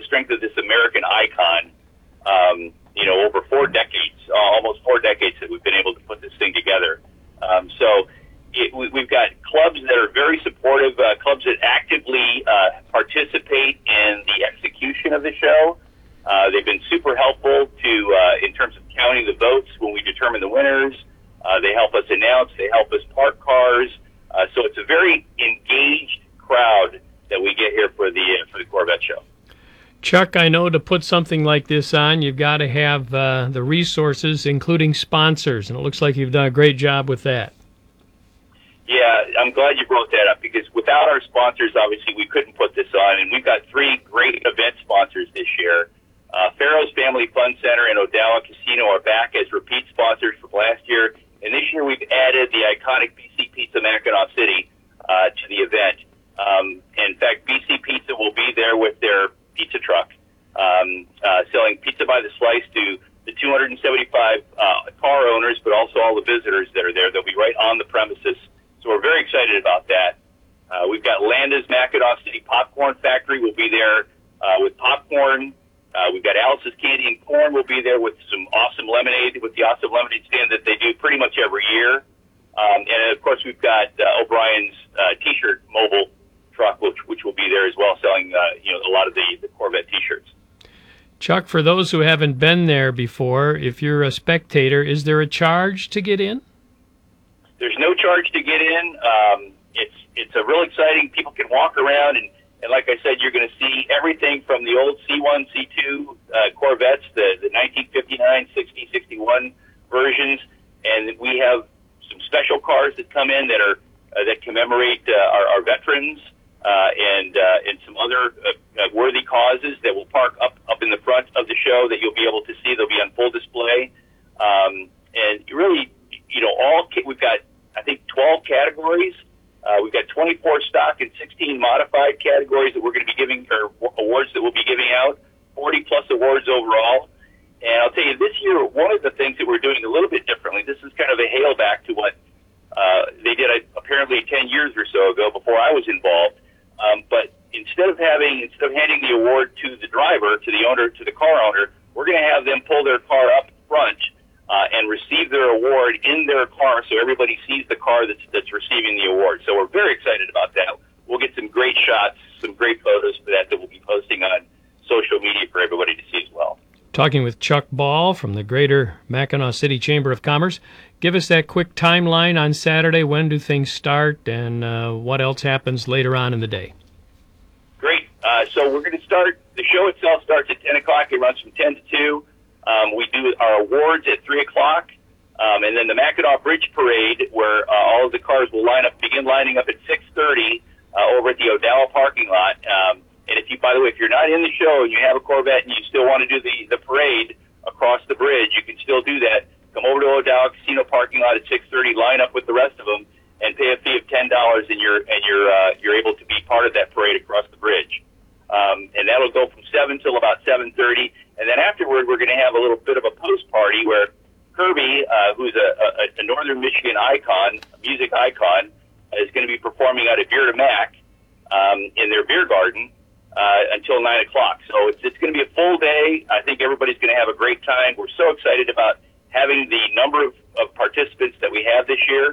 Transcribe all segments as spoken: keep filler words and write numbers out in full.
strength of this American icon. Um, you know, over four decades, uh, almost four decades that we've been able to put this thing together. Um, so it, we, we've got clubs that are very supportive, uh, clubs that actively uh, participate in the execution of the show. Uh, they've been super helpful to uh, in terms of counting the votes when we determine the winners. Uh, they help us announce. They help us park cars. Uh, so it's a very engaged crowd that we get here for the uh, for the Corvette show. Chuck, I know to put something like this on, you've got to have uh, the resources, including sponsors, and it looks like you've done a great job with that. Yeah, I'm glad you brought that up, because without our sponsors, obviously, we couldn't put this on, and we've got three great event sponsors this year. Uh, Farrow's Family Fun Center and Odawa Casino are back as repeat sponsors from last year, and this year we've added the iconic B C Pizza Mackinac City uh, to the event. Um, in fact, B C Pizza will be there with their pizza truck, um, uh, selling pizza by the slice to the two hundred seventy-five uh, car owners, but also all the visitors that are there. They'll be right on the premises. So we're very excited about that. Uh, we've got Landa's Mackinac City Popcorn Factory will be there uh, with popcorn. Uh, we've got Alice's Candy and Corn will be there with some awesome lemonade, with the awesome lemonade stand that they do pretty much every year. Um, and, of course, we've got uh, O'Brien's uh, T-shirt mobile truck, which, which will be there as well, selling uh, you know a lot of the, the Corvette T-shirts. Chuck, for those who haven't been there before, if you're a spectator, is there a charge to get in? There's no charge to get in. Um, it's it's a real exciting. People can walk around, and, and like I said, you're going to see everything from the old C one, C two uh, Corvettes, the, the nineteen fifty-nine, sixty, sixty-one versions, and we have some special cars that come in that are uh, that commemorate uh, our, our veterans. Uh, and uh, and some other uh, worthy causes that will park up, up in the front of the show that you'll be able to see. They'll be on full display. Um, and really, you know, all we've got, I think, twelve categories. Uh, we've got twenty-four stock and sixteen modified categories that we're going to be giving, or awards that we'll be giving out, forty plus awards overall. And I'll tell you, this year, one of the things that we're doing a little bit differently, this is kind of a hail back to what uh, they did uh, apparently ten years or so ago before I was involved. Um, but instead of having, instead of handing the award to the driver, to the owner, to the car owner, we're going to have them pull their car up front uh, and receive their award in their car, so everybody sees the car that's that's receiving the award. So we're very excited about that. We'll get some great shots, some great photos for that that we'll be posting on social media for everybody to see as well. Talking with Chuck Ball from the Greater Mackinac City Chamber of Commerce. Give us that quick timeline on Saturday. When do things start, and uh, what else happens later on in the day? Great. Uh, so we're going to start, the show itself starts at ten o'clock. It runs from ten to two. Um, we do our awards at three o'clock. Um, and then the Mackinac Bridge Parade, where uh, all of the cars will line up, begin lining up at six thirty uh, over at the Odawa parking lot. Um, and if you, by the way, if you're not in the show and you have a Corvette and you still want to do the, the parade across the bridge, you can still do that. Come over to Odawa Casino parking lot at six thirty, line up with the rest of them, and pay a fee of ten dollars, and you're and you're uh, you're able to be part of that parade across the bridge. Um, and that'll go from seven till about seven thirty, and then afterward we're going to have a little bit of a post party where Kirby, uh, who's a, a, a Northern Michigan icon, a music icon, is going to be performing out at Beer to Mac um, in their beer garden uh, until nine o'clock. So it's it's going to be a full day. I think everybody's going to have a great time. We're so excited about having the number of, of participants that we have this year.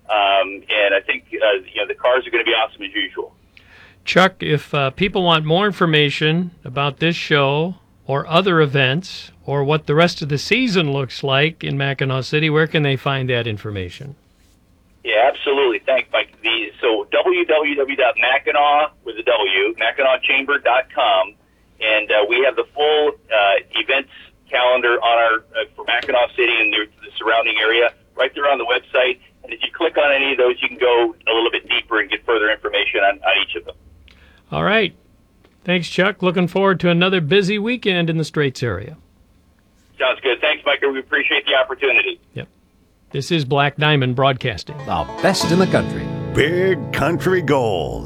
Um, and I think uh, you know the cars are going to be awesome as usual. Chuck, if uh, people want more information about this show or other events or what the rest of the season looks like in Mackinac City, where can they find that information? Yeah, absolutely. Thanks, Mike. The, so w w w dot mackinac with a W, mackinac chamber dot com, and uh, we have the full uh, events calendar on our uh, for Mackinac City and the, the surrounding area right there on the website. And if you click on any of those, you can go a little bit deeper and get further information on, on each of them. All right. Thanks, Chuck. Looking forward to another busy weekend in the Straits area. Sounds good. Thanks, Mike. We appreciate the opportunity. Yep. This is Black Diamond Broadcasting. The best in the country. Big Country Gold.